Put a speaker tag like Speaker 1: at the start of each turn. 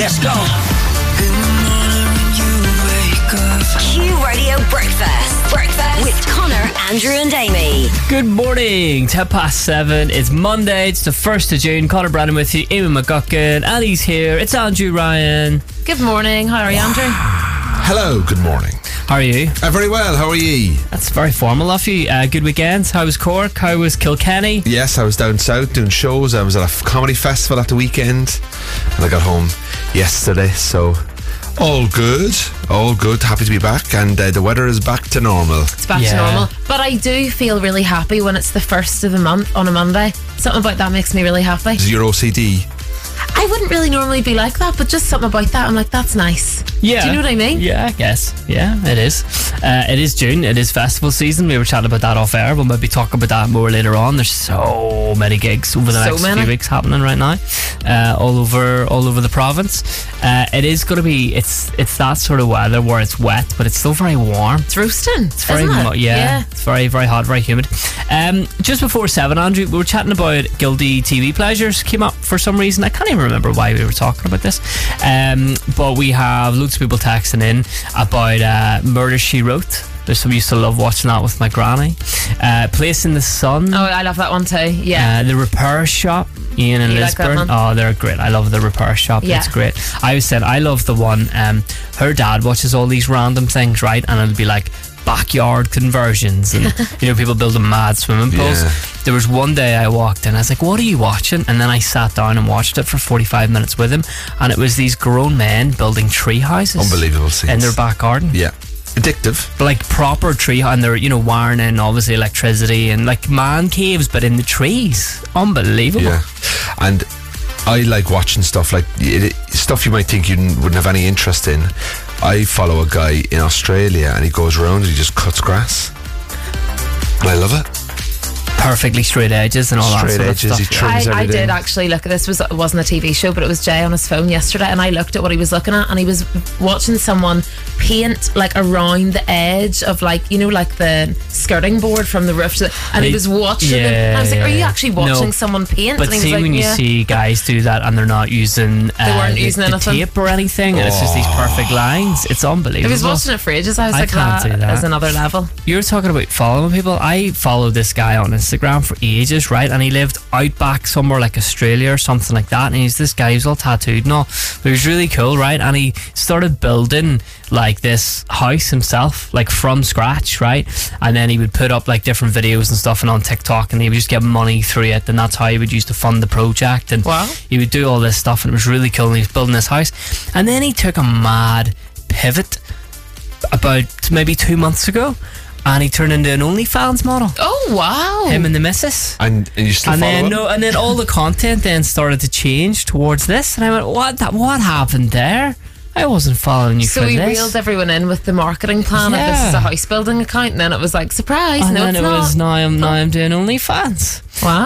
Speaker 1: Let's go.
Speaker 2: Q Radio Breakfast with Connor, Andrew and Amy.
Speaker 1: Good morning, 7:10. It's Monday, it's the 1st of June. Connor Brandon with you, Amy McGuckin, and he's here. It's Andrew Ryan.
Speaker 3: Good morning. How are you, Andrew?
Speaker 4: Hello, good morning.
Speaker 1: How are you?
Speaker 4: Very well, how are ye?
Speaker 1: That's very formal of you. Good weekend. How was Cork? How was Kilkenny?
Speaker 4: Yes, I was down south doing shows. I was at a comedy festival at the weekend, and I got home yesterday, so all good. Happy to be back, and the weather is back to normal.
Speaker 3: It's back to normal. But I do feel really happy when it's the 1st of the month on a Monday. Something about that makes me really happy.
Speaker 4: Is your OCD?
Speaker 3: I wouldn't really normally be like that, but just something about that, I'm like, that's nice.
Speaker 1: Yeah.
Speaker 3: Do you know what I mean?
Speaker 1: Yeah, I guess. Yeah, it is. It is June. It is festival season. We were chatting about that off air. We'll maybe talk about that more later on. There's so many gigs over the next few weeks happening right now, all over the province. It is going to be. It's that sort of weather where it's wet, but it's still very warm.
Speaker 3: It's roasting.
Speaker 1: It's very
Speaker 3: isn't it?
Speaker 1: Yeah. It's very, very hot, very humid. Just before 7, Andrew, we were chatting about guilty TV pleasures. Came up for some reason. I can't even remember why we were talking about this. But we have loads of people texting in about Murder, She Wrote. There's some used to love watching that with my granny. Place in the Sun.
Speaker 3: Oh, I love that one too. Yeah.
Speaker 1: The Repair Shop, Ian and Lisburn.
Speaker 3: Like that one?
Speaker 1: Oh, they're great. I love the Repair Shop.
Speaker 3: Yeah.
Speaker 1: It's great. I was saying I love the one. Her dad watches all these random things, right? And it'll be like backyard conversions and people building mad swimming pools. There was one day I walked in, I was like, what are you watching? And then I sat down and watched it for 45 minutes with him, and it was these grown men building tree houses.
Speaker 4: Unbelievable scenes.
Speaker 1: In their back garden.
Speaker 4: Yeah. Addictive.
Speaker 1: Like proper tree, and they're wiring in obviously electricity and like man caves, but in the trees. Unbelievable.
Speaker 4: Yeah. And I like watching stuff like stuff you might think you wouldn't have any interest in. I follow a guy in Australia, and he goes around and he just cuts grass, and I love it.
Speaker 1: Perfectly straight edges and all that sort of stuff.
Speaker 4: He trims everything.
Speaker 3: I did actually look at this. It wasn't a TV show, but it was Jay on his phone yesterday, and I looked at what he was looking at, and he was watching someone paint like around the edge of like the skirting board from the roof and he was watching it, and I was like, are you actually watching someone paint?
Speaker 1: But
Speaker 3: and he
Speaker 1: see,
Speaker 3: was like,
Speaker 1: when you see guys do that and they're not using
Speaker 3: they weren't using
Speaker 1: the
Speaker 3: anything,
Speaker 1: tape or anything, and it's just these perfect lines. It's unbelievable.
Speaker 3: I was watching it for ages. I was like,
Speaker 1: can't do that.
Speaker 3: Is another level.
Speaker 1: You're talking about following people. I followed this guy on Instagram for ages, right? And he lived out back somewhere like Australia or something like that, and he's this guy who's all tattooed and all, but he was really cool, right? And he started building like this house himself, like from scratch, right? And then he would put up like different videos and stuff and on TikTok, and he would just get money through it, and that's how he would use to fund the project. And he would do all this stuff, and it was really cool. And he was building this house, and then he took a mad pivot about maybe 2 months ago, and he turned into an OnlyFans model.
Speaker 3: Oh wow!
Speaker 1: Him and the missus.
Speaker 4: And you still follow him?
Speaker 1: No, and then all the content then started to change towards this, and I went, what happened there? I wasn't following you for this.
Speaker 3: So he reeled everyone in with the marketing plan of this is a house building account, and then it was like, surprise,
Speaker 1: and
Speaker 3: no,
Speaker 1: then
Speaker 3: it's
Speaker 1: it
Speaker 3: not.
Speaker 1: was now I'm doing OnlyFans.
Speaker 3: Wow.